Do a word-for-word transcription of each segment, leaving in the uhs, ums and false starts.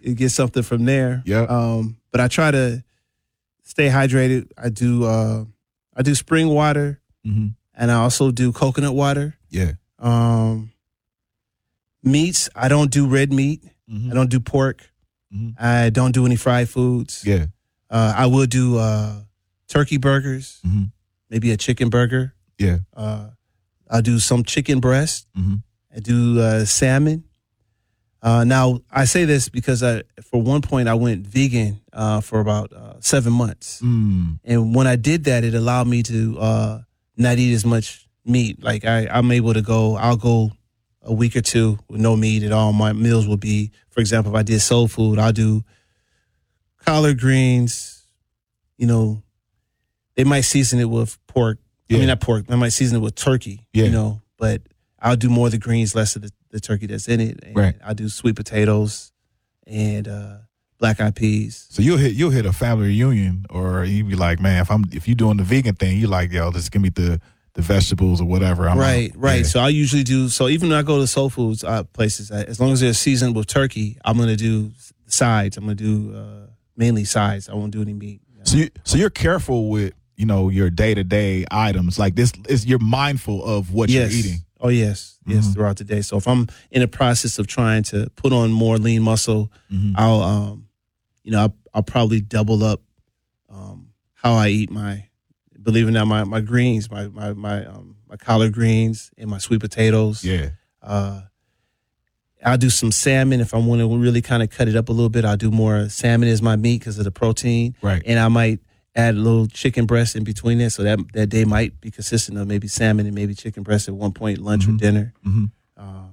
get something from there. Yeah. Um, but I try to stay hydrated. I do uh, I do spring water, mm-hmm. and I also do coconut water. Yeah. Um, meats, I don't do red meat. Mm-hmm. I don't do pork. Mm-hmm. I don't do any fried foods. Yeah. Uh, I will do uh, turkey burgers, mm-hmm. maybe a chicken burger. Yeah. Uh, I do some chicken breast. Mm-hmm. I do uh, salmon. Uh, now, I say this because I, for one point I went vegan uh, for about uh, seven months. Mm. And when I did that, it allowed me to uh, not eat as much meat. Like I, I'm able to go, I'll go a week or two with no meat at all. My meals will be, for example, if I did soul food, I'll do collard greens. You know, they might season it with pork. Yeah. I mean, not pork. They might season it with turkey, yeah. you know, but I'll do more of the greens, less of the, the turkey that's in it. And right. I'll do sweet potatoes and uh, black eyed peas. So you'll hit you'll hit a family reunion, or you be like, man, if I'm if you're doing the vegan thing, you like, yo, just give me the the vegetables or whatever. I'm right, out. right. Yeah. So I usually do. So even when I go to soul foods uh, places, I, as long as they're seasoned with turkey, I'm gonna do sides. I'm gonna do uh, mainly sides. I won't do any meat. You know? So you so you're careful with you know your day to day items like this. Is you're mindful of what yes. you're eating. Oh, yes. Yes, mm-hmm. throughout the day. So if I'm in the process of trying to put on more lean muscle, mm-hmm. I'll, um, you know, I'll, I'll probably double up um, how I eat my, believe it or not, my, my greens, my my my, um, my collard greens and my sweet potatoes. Yeah. Uh, I'll do some salmon. If I want to really kind of cut it up a little bit, I'll do more salmon as my meat because of the protein. Right. And I might add a little chicken breast in between there, so that that day might be consistent of maybe salmon and maybe chicken breast at one point, lunch mm-hmm. or dinner. Mm-hmm. Uh,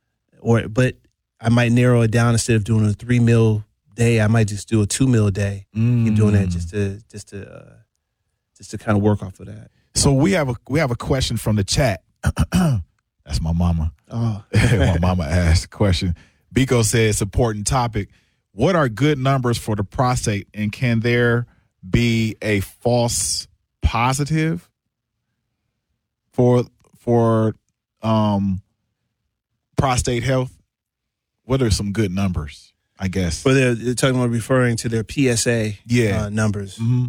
or, but I might narrow it down instead of doing a three meal day. I might just do a two meal day. Mm. Keep doing that just to just to uh, just to kind of work off of that. So we have a we have a question from the chat. That's my mama. Oh, my mama asked a question. Biko said it's an important topic. What are good numbers for the prostate, and can there be a false positive for for um prostate health? What are some good numbers, I guess? For their, they're talking about referring to their P S A yeah. uh, numbers. Mm-hmm.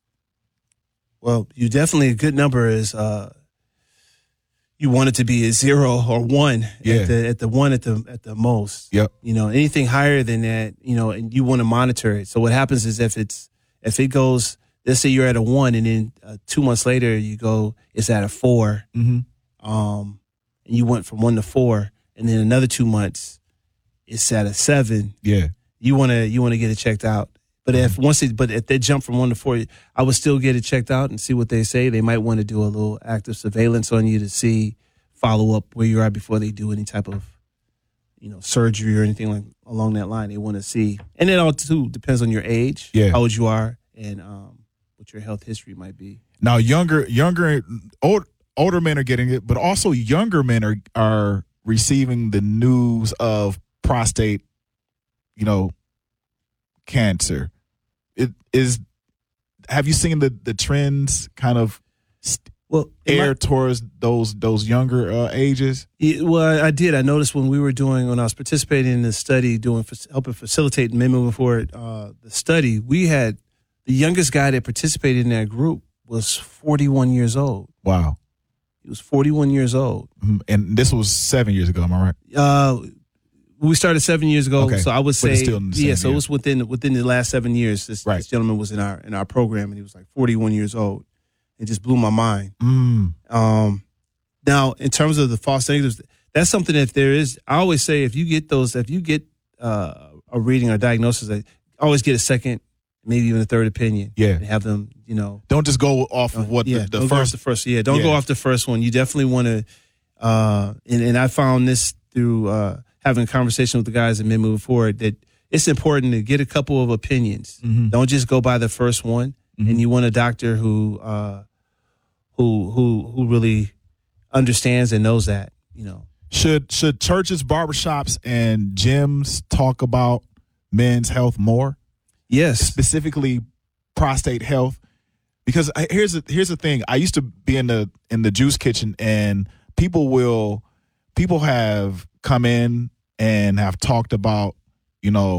Well, you definitely, a good number is uh, you want it to be a zero or one yeah. at the at the one at the at the most. Yep. You know, anything higher than that, you know, and you want to monitor it. So what happens is if it's if it goes, let's say you're at a one, and then uh, two months later you go, it's at a four, mm-hmm. um, and you went from one to four, and then another two months, it's at a seven. Yeah, you want to you want to get it checked out. But if mm-hmm. once it, but if they jump from one to four, I would still get it checked out and see what they say. They might want to do a little active surveillance on you to see, follow up where you are before they do any type of, you know, surgery or anything like along that line. They want to see, and it all too depends on your age, yeah. how old you are, and um, what your health history might be. Now, younger, younger, old, older men are getting it, but also younger men are are receiving the news of prostate, you know, cancer. It is. Have you seen the the trends kind of st- well air my, towards those those younger uh, ages? It, well, I did. I noticed when we were doing when I was participating in the study, doing helping facilitate men moving forward. Uh, the study we had the youngest guy that participated in that group was forty-one years old. Wow. He was forty-one years old, and this was seven years ago. Am I right? Uh, we started seven years ago, okay. so I would say, still in the same yeah. So year. it was within within the last seven years. This, right. this gentleman was in our in our program, and he was like forty-one years old. It just blew my mind. Mm. Um, now, in terms of the false negatives, that's something that there is. I always say, if you get those, if you get uh, a reading or diagnosis, I always get a second, maybe even a third opinion. Yeah, and have them, you know, don't just go off of what yeah, the, the don't first. Go off the first, yeah, don't yeah. go off the first one. You definitely want to, uh, and, and I found this through uh, having a conversation with the guys at Men Moving Forward that it's important to get a couple of opinions. Mm-hmm. Don't just go by the first one. Mm-hmm. And you want a doctor who, uh, who, who, who really understands and knows that, you know. Should should churches, barbershops, and gyms talk about men's health more? Yes, specifically prostate health. Because I, here's the, here's the thing. I used to be in the in the juice kitchen, and people will people have come in and have talked about, you know,